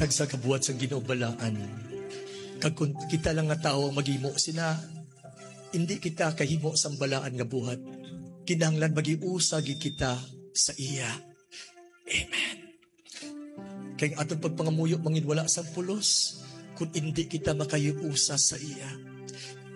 Matag sa kabuhat sa ginobalaan. Kag kung kita lang nga tao ang maghimo sina, hindi kita kahimo sa balaan nga buhat. Kinahanglan magiusa gid kita sa iya. Amen. Kaya atong pagpangamuyo mangin wala sa pulos kung hindi kita makayuusa sa iya.